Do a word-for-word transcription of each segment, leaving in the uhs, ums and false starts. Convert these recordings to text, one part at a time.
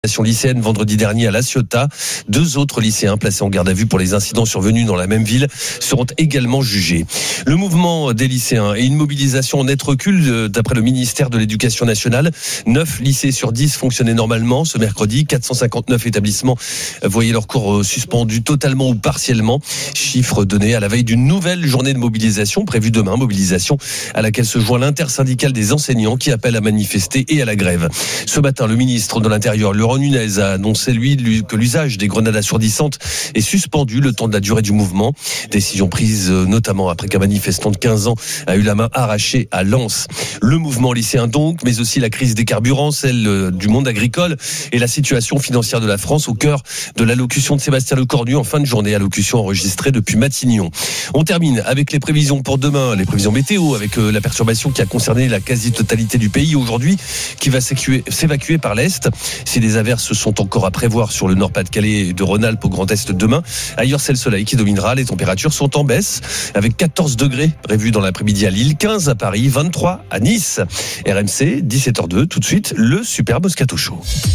Lycéenne vendredi dernier à La Ciotat. Deux autres lycéens placés en garde à vue pour les incidents survenus dans la même ville seront également jugés. Le mouvement des lycéens et une mobilisation en net recul d'après le ministère de l'Éducation nationale. Neuf lycées sur dix fonctionnaient normalement ce mercredi. quatre cent cinquante-neuf établissements voyaient leurs cours suspendus totalement ou partiellement. Chiffre donné à la veille d'une nouvelle journée de mobilisation prévue demain. Mobilisation à laquelle se joint l'intersyndicale des enseignants qui appelle à manifester et à la grève. Ce matin, le ministre de l'Intérieur, Laurent Nunez, a annoncé lui que l'usage des grenades assourdissantes est suspendu le temps de la durée du mouvement. Décision prise notamment après qu'un manifestant de quinze ans a eu la main arrachée à Lens. Le mouvement lycéen donc, mais aussi la crise des carburants, celle du monde agricole et la situation financière de la France au cœur de l'allocution de Sébastien Lecornu en fin de journée, allocution enregistrée depuis Matignon. On termine avec les prévisions pour demain, les prévisions météo avec la perturbation qui a concerné la quasi-totalité du pays aujourd'hui, qui va s'évacuer par l'Est. Si les averses sont encore à prévoir sur le Nord-Pas-de-Calais et de Rhône-Alpes au Grand Est demain. Ailleurs, c'est le soleil qui dominera. Les températures sont en baisse avec quatorze degrés prévus dans l'après-midi à Lille, quinze à Paris, vingt-trois à Nice. R M C, dix-sept heures deux. Tout de suite, le Super Moscato Show.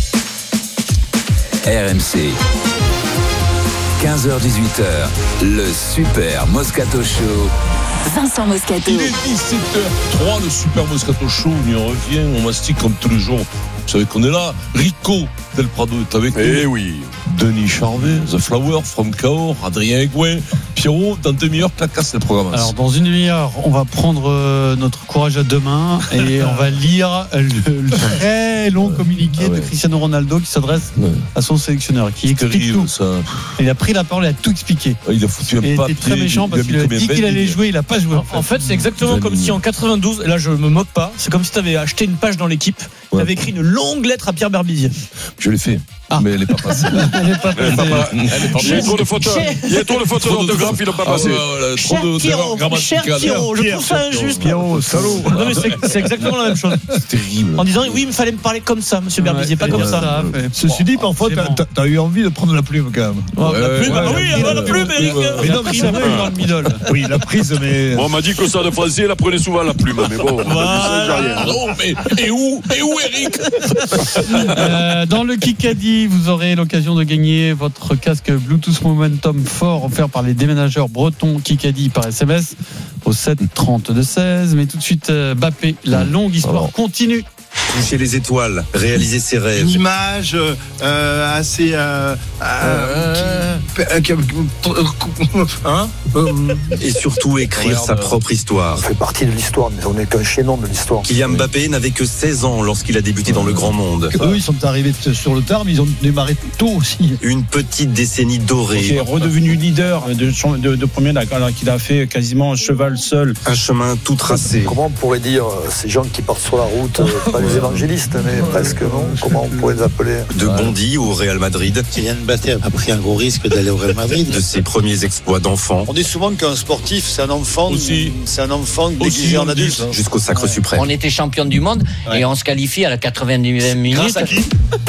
R M C. quinze heures dix-huit heures. Le Super Moscato Show. Vincent Moscato. Il est dix-sept heures trois, le Super Moscato Show. On y revient, on mastique comme tous les jours. Vous savez qu'on est là. Rico Del Prado est avec nous. Eh oui. Denis Charvet, The Flower, From Cahors, Adrien Aigouin, Pierrot, dans deux demi-heures, clacasse le programme. Alors, dans une demi-heure, on va prendre euh, notre courage à deux mains et on va lire le, le très long communiqué ah ouais. de Cristiano Ronaldo qui s'adresse ouais. à son sélectionneur, qui explique terrible, tout. Ça. Il a pris la parole, il a tout expliqué. Il a foutu un papier. Il était très méchant parce qu'il a dit qu'il allait jouer, il n'a pas joué. En fait, en fait c'est exactement comme si en quatre-vingt-douze, et là je me moque pas, c'est comme si tu avais acheté une page dans l'équipe, tu avais écrit une longue lettre à Pierre Berbizier. Je l'ai fait. Ah. Mais elle n'est pas passée. Elle n'est pas passée. Il y a trop de photos. Il y a trop de photos d'orthographe, il n'a pas passé. Cher Pierrot, cher Pierrot, je trouve ça injuste. Pierrot, salaud. Non mais c'est, c'est exactement la même chose. C'est terrible. En disant oui, il me fallait me parler comme ça, monsieur ouais, Berbizier, pas comme ça. ça Ceci dit, parfois, t'as, t'as, t'as eu envie de prendre la plume quand même. Ouais, la plume, ouais, bah oui, la, la plume, Eric. Mais non, mais c'est vrai dans le middle. Oui, la prise, mais. Bon, on m'a dit que ça de français, elle apprenait souvent la plume, mais bon. Non, mais et où, et où, Eric? Dans le Kikadi, vous aurez l'occasion de gagner votre casque Bluetooth Momentum Fort offert par les déménageurs bretons Kikadi par S M S au sept trente-deux seize. Mais tout de suite, Bappé, la longue histoire Alors. continue. Toucher les étoiles, réaliser ses rêves. Une image euh, assez. Euh, euh, qui, hein et surtout écrire sa propre histoire. Ça fait partie de l'histoire, mais on n'est qu'un chaînon de l'histoire. Kylian Mbappé n'avait que seize ans lorsqu'il a débuté dans le grand monde. Eux, ils sont arrivés sur le tard, mais ils ont démarré tôt aussi. Une petite décennie dorée. Qui est redevenu leader de, de, de première, alors qu'il a fait quasiment un cheval seul. Un chemin tout tracé. Comment on pourrait dire ces gens qui partent sur la route, pas les évangélistes, mais presque, non? Comment on pourrait les appeler? De Bondy au Real Madrid. Kylian Mbappé a pris un gros risque d'aller au Real Madrid. De ses premiers exploits d'enfant. On dit souvent qu'un sportif, c'est un enfant, Aussi. c'est un enfant déguisé en adulte. Jusqu'au sacre ouais. suprême. On était champion du monde ouais. et on se qualifie à la quatre-vingt-neuvième minute. Grâce à qui?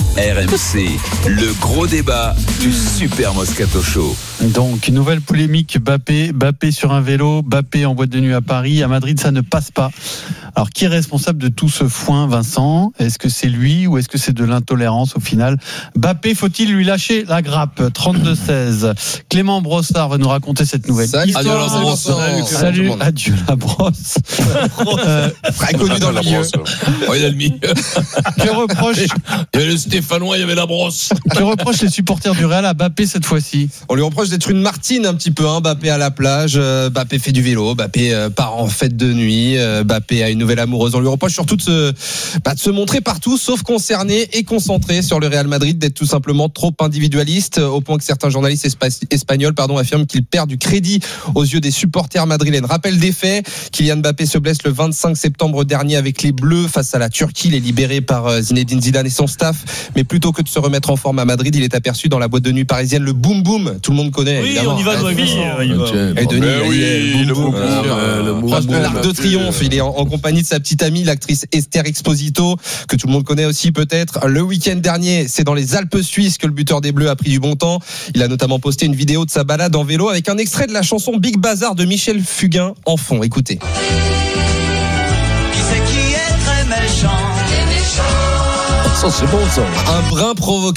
R M C, le gros débat du Super Moscato Show. Donc, une nouvelle polémique, Bappé, Bappé sur un vélo, Bappé en boîte de nuit à Paris. À Madrid, ça ne passe pas. Alors, qui est responsable de tout ce foin, Vincent? Est-ce que c'est lui ou est-ce que c'est de l'intolérance au final? Bappé, faut-il lui lâcher la grappe? trente-deux seize. Clément Brossard va nous raconter cette nouvelle Salut, histoire. adieu, la brosse. Salut, adieu la brosse. euh, Très connu dans le milieu. Oh, il a le milieu. Que reproche Il y avait le Stéphanois, il y avait la brosse. Que reproche les supporters du Real à Bappé cette fois-ci? On lui reproche d'être une Martine un petit peu, hein. Bappé à la plage, euh, Bappé fait du vélo, Bappé euh, part en fête de nuit, euh, Bappé a une nouvelle amoureuse. On lui reproche surtout de se, bah, de se montrer partout, sauf concerné et concentré sur le Real Madrid, d'être tout simplement trop individualiste, au point que certains journalistes espa- espagnols pardon, affirment qu'il perd du crédit aux yeux des supporters madrilènes. Rappel des faits, Kylian Mbappé se blesse le vingt-cinq septembre dernier avec les Bleus face à la Turquie. Il est libéré par Zinedine Zidane et son staff, mais plutôt que de se remettre en forme à Madrid, il est aperçu dans la boîte de nuit parisienne, le Boom Boom. Tout le monde connaît. Oui, évidemment. on y va, ah, oui, oui, Et Denis, oui, le Boom Boom. Proche de l'Arc de Triomphe. Il est en, en compagnie de sa petite amie, l'actrice Esther Exposito, que tout le monde connaît aussi peut-être. Le week-end dernier, c'est dans les Alpes suisses que le buteur des Bleus a pris du bon temps. Il a notamment posté une vidéo de sa balade en vélo avec un extrait de la chanson Big Bazar de Michel Fugain en fond. Écoutez. Qui c'est qui est très méchant? Ça, c'est bon, ça. Un brin provoqué